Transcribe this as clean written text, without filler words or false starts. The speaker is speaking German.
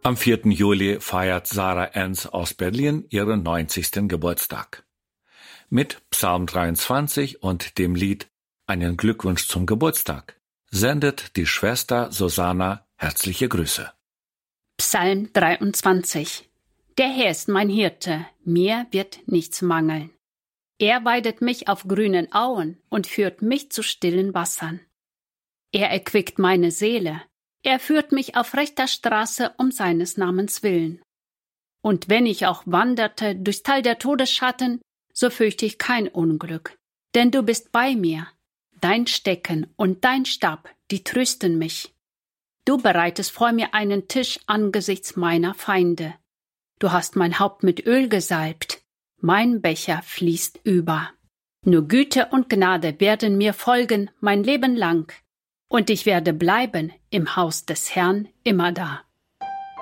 Am 4. Juli feiert Sarah Enns aus Berlin ihren 90. Geburtstag. Mit Psalm 23 und dem Lied Einen Glückwunsch zum Geburtstag sendet die Schwester Susanna herzliche Grüße. Psalm 23. Der Herr ist mein Hirte, mir wird nichts mangeln. Er weidet mich auf grünen Auen und führt mich zu stillen Wassern. Er erquickt meine Seele, er führt mich auf rechter Straße um seines Namens willen. Und wenn ich auch wanderte durchs Tal der Todesschatten, so fürchte ich kein Unglück, denn du bist bei mir. Dein Stecken und dein Stab, die trösten mich. Du bereitest vor mir einen Tisch angesichts meiner Feinde. Du hast mein Haupt mit Öl gesalbt, mein Becher fließt über. Nur Güte und Gnade werden mir folgen mein Leben lang, und ich werde bleiben im Haus des Herrn immerdar.